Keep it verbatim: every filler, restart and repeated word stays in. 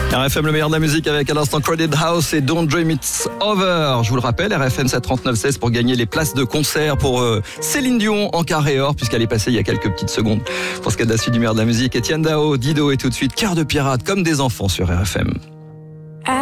R F M, le meilleur de la musique avec à l'instant Crowded House et Don't Dream It's Over. Je vous le rappelle, R F M sept trente-neuf seize pour gagner les places de concert pour euh, Céline Dion en carré or, puisqu'elle est passée il y a quelques petites secondes. Pour ce qu'il y a de la suite du meilleur de la musique, Etienne Dao, Dido et tout de suite Cœur de pirate comme des enfants sur R F M.